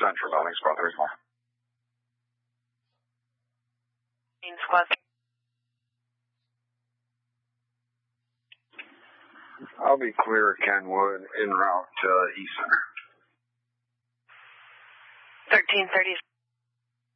Central, building squad 34. Squad. I'll be clear at Kenwood en route to East Center. 1330.